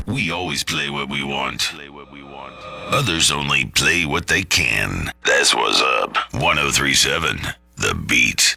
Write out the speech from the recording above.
We always play what we want. Others only play what they can. That's what's up. 1037 The Beat.